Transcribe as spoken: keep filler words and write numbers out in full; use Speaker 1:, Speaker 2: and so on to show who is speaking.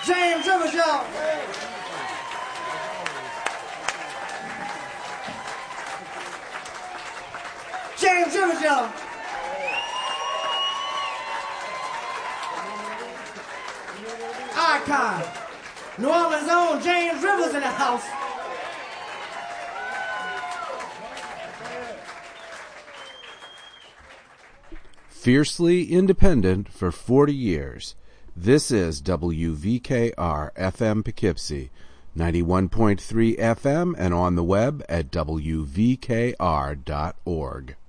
Speaker 1: James Rivers, y'all. James Rivers, y'all. Icon. New Orleans' own James Rivers in the house.
Speaker 2: Fiercely independent for forty years. This is W V K R F M Poughkeepsie, ninety-one point three F M and on the web at W V K R dot org.